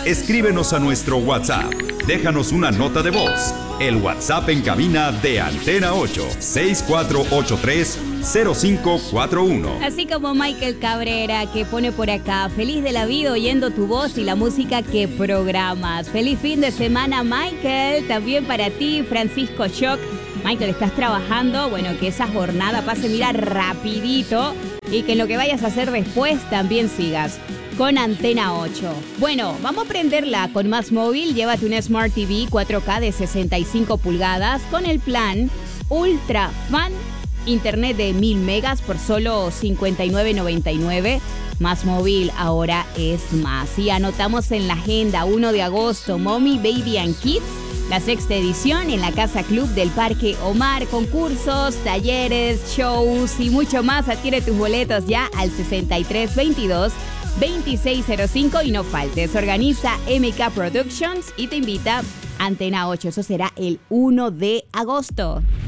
Escríbenos a nuestro WhatsApp. Déjanos una nota de voz. El WhatsApp en cabina de Antena 8, 6483-0541. Así como Michael Cabrera, que pone por acá: feliz de la vida oyendo tu voz y la música que programas. Feliz fin de semana, Michael. También para ti, Francisco Shock. Michael, ¿estás trabajando? Bueno, que esa jornada pase, mira, rapidito. Y que en lo que vayas a hacer después también sigas con Antena 8. Bueno, vamos a prenderla con Más Móvil. Llévate una Smart TV 4K de 65 pulgadas con el plan Ultra Fan. Internet de 1000 megas por solo $59.99. Más Móvil ahora es más. Y anotamos en la agenda 1 de agosto, Mommy, Baby and Kids, la 6ª edición en la Casa Club del Parque Omar. Concursos, talleres, shows y mucho más. Adquiere tus boletos ya al 6322-2605 y no faltes. Organiza MK Productions y te invita Antena 8. Eso será el 1 de agosto.